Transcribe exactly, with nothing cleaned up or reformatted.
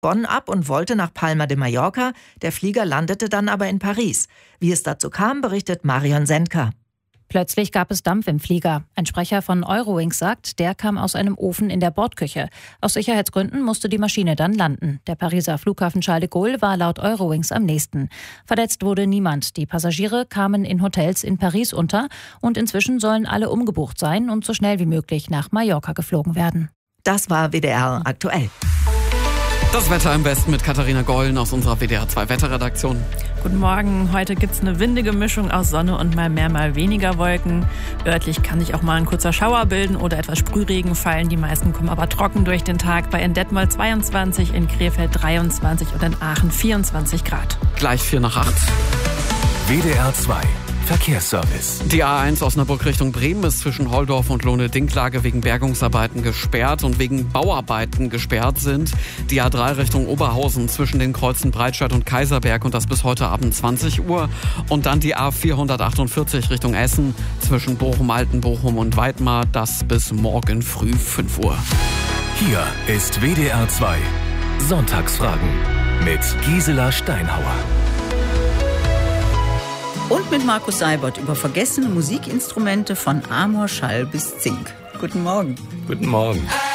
Bonn ab und wollte nach Palma de Mallorca. Der Flieger landete dann aber in Paris. Wie es dazu kam, berichtet Marion Sendker. Plötzlich gab es Dampf im Flieger. Ein Sprecher von Eurowings sagt, der kam aus einem Ofen in der Bordküche. Aus Sicherheitsgründen musste die Maschine dann landen. Der Pariser Flughafen Charles de Gaulle war laut Eurowings am nächsten. Verletzt wurde niemand. Die Passagiere kamen in Hotels in Paris unter und inzwischen sollen alle umgebucht sein und so schnell wie möglich nach Mallorca geflogen werden. Das war W D R aktuell. Das Wetter im Westen mit Katharina Gollen aus unserer W D R zwei Wetterredaktion. Guten Morgen. Heute gibt es eine windige Mischung aus Sonne und mal mehr, mal weniger Wolken. Örtlich kann sich auch mal ein kurzer Schauer bilden oder etwas Sprühregen fallen. Die meisten kommen aber trocken durch den Tag. Bei in Detmold zweiundzwanzig, in Krefeld dreiundzwanzig und in Aachen vierundzwanzig Grad. Gleich vier nach acht. W D R zwei Verkehrsservice. Die A eins Osnabrück Richtung Bremen ist zwischen Holdorf und Lohne-Dinklage wegen Bergungsarbeiten gesperrt und wegen Bauarbeiten gesperrt sind die A drei Richtung Oberhausen zwischen den Kreuzen Breitscheid und Kaiserberg und das bis heute Abend zwanzig Uhr. Und dann die A vierhundertachtundvierzig Richtung Essen zwischen Bochum-Altenbochum und Weidmar, das bis morgen früh fünf Uhr. Hier ist W D R zwei Sonntagsfragen mit Gisela Steinhauer. Und mit Markus Seibert über vergessene Musikinstrumente von Amor, Schall bis Zink. Guten Morgen. Guten Morgen.